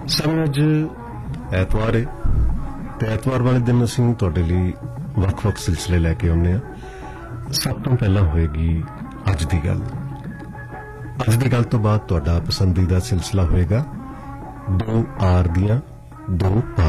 समय अज ਐਤਵਾਰ है ਤੇ ਐਤਵਾਰ ਵਾਲੇ ਦਿਨ ਅਸੀਂ ਤੁਹਾਡੇ ਲਈ ਵੱਖ-ਵੱਖ ਸਿਲਸਿਲੇ ਲੈ ਕੇ ਆਉਂਦੇ ਹਾਂ। ਸਭ ਤੋਂ ਪਹਿਲਾਂ ਹੋਏਗੀ ਅੱਜ ਦੀ ਗੱਲ। ਅੱਜ ਦੀ ਗੱਲ ਤੋਂ ਬਾਅਦ ਤੁਹਾਡਾ ਪਸੰਦੀਦਾ ਸਿਲਸਿਲਾ ਹੋਏਗਾ 2 ਆਰ ਦੀਆਂ 2